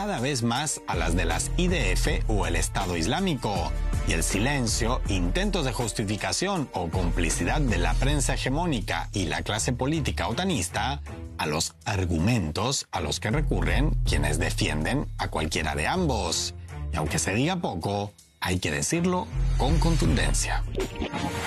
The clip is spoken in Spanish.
cada vez más a las de las IDF o el Estado Islámico, y el silencio, intentos de justificación o complicidad de la prensa hegemónica y la clase política otanista a los argumentos a los que recurren quienes defienden a cualquiera de ambos. Y aunque se diga poco, hay que decirlo con contundencia.